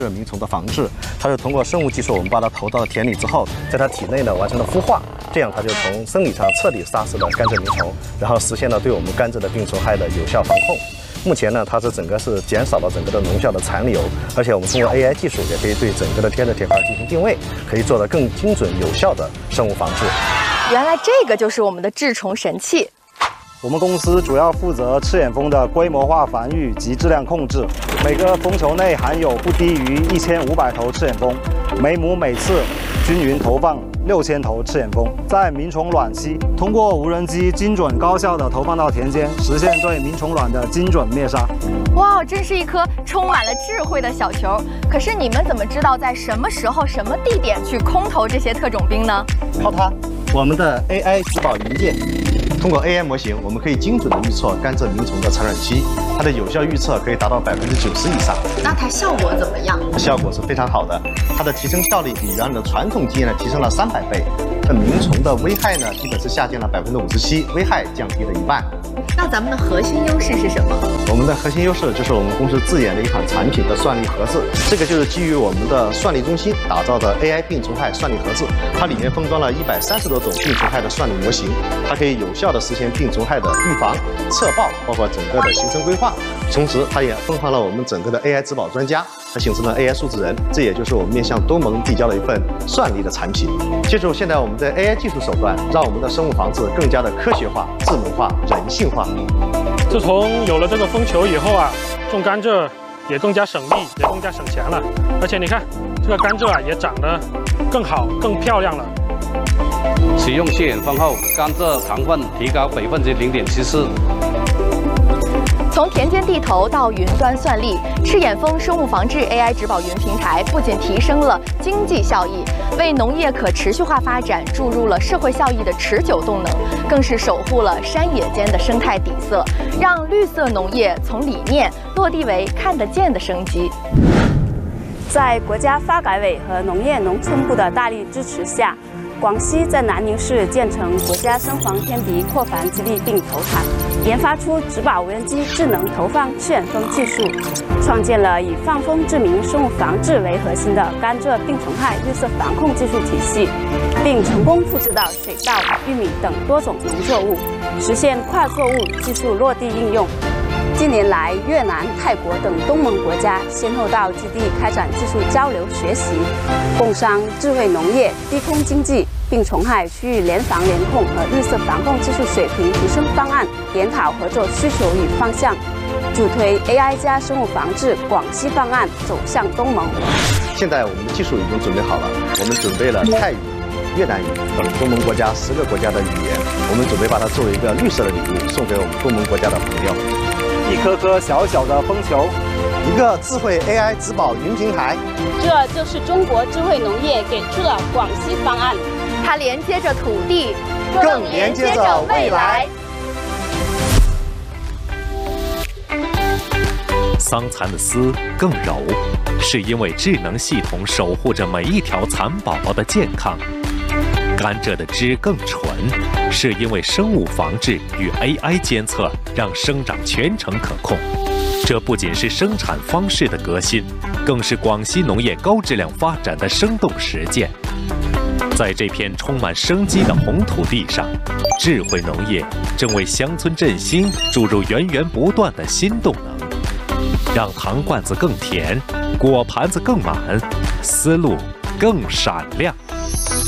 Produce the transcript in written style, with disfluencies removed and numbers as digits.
鸣虫的防治，它是通过生物技术，我们把它投到田里之后，在它体内呢完成了孵化，这样它就从生理上彻底杀死了甘蔗鸣虫，然后实现了对我们甘蔗的病虫害的有效防控。目前呢，它是整个是减少了整个的农效的残留，而且我们通过 AI 技术也可以对整个的天热铁块进行定位，可以做到更精准有效的生物防治。 原来这个就是我们的治虫神器。 我们公司主要负责赤眼蜂的规模化繁育及质量控制，每个蜂球内含有不低于1500头赤眼蜂，每亩每次均匀投放6000头赤眼蜂。在鸣虫卵期，通过无人机精准高效的投放到田间，实现对鸣虫卵的精准灭杀。 哇，真是一颗充满了智慧的小球。可是你们怎么知道在什么时候、什么地点去空投这些特种兵呢？ 靠它，我们的 AI 植保云件。通过 AI 模型，我们可以精准的预测甘蔗鸣虫的产卵期，它的有效预测可以达到90%以上。 那它效果怎么样？ 效果是非常好的，它的提升效率比原来的传统基因呢提升了300倍。那鸣虫的危害呢，基本是下降了57%，危害降低了1半。 那咱们的核心优势是什么？ 我们的核心优势就是我们公司自研的一款产品的算力盒子，这个就是基于我们的算力中心打造的 AI 病虫害算力盒子，它里面封装了130多种病虫害的算力模型，它可以有效的实现病虫害的预防、测报，包括整个的行程规划。同时，它也分发了我们整个的 AI 植保专家，它形成了 AI 数字人，这也就是我们面向东盟递交了一份算力的产品。借助现在我们的 AI 技术手段，让我们的生物防治更加的科学化、智能化、人性化。 自从有了这个蜂球以后啊，种甘蔗也更加省力，也更加省钱了。而且你看，这个甘蔗啊也长得更好、更漂亮了。 使用血眼蜂后，甘蔗糖分提高0.74%。 从田间地头到云端算力，赤眼蜂生物防治 AI 植保云平台不仅提升了经济效益，为农业可持续化发展注入了社会效益的持久动能，更是守护了山野间的生态底色，让绿色农业从理念落地为看得见的生机。 在国家发改委和农业农村部的大力支持下，广西在南宁市建成国家生防天敌扩繁基地并投产，研发出植保无人机智能投放赤眼蜂技术，创建了以放蜂治鸣生物防治为核心的甘蔗病虫害绿色防控技术体系，并成功复制到水稻、玉米等多种农作物，实现跨作物技术落地应用。近年来，越南、泰国等东盟国家先后到基地开展技术交流学习，共商智慧农业、低空经济、病虫害区域联防联控和绿色防控技术水平提升方案，研讨合作需求与方向，助推 AI 加生物防治广西方案走向东盟。 现在我们的技术已经准备好了，我们准备了泰语、越南语等东盟国家10个国家的语言，我们准备把它作为一个绿色的礼物送给我们东盟国家的朋友。 一颗颗小小的蜂球， 一个智慧 AI 植保云平台， 这就是中国智慧农业给出的广西方案。 它连接着土地， 更连接着未来。 桑蚕的丝更柔，是因为智能系统守护着每一条蚕宝宝的健康。甘蔗的汁更纯，是因为生物防治与 AI 监测让生长全程可控。这不仅是生产方式的革新，更是广西农业高质量发展的生动实践。在这片充满生机的红土地上，智慧农业正为乡村振兴注入源源不断的新动能，让糖罐子更甜，果盘子更满，思路更闪亮。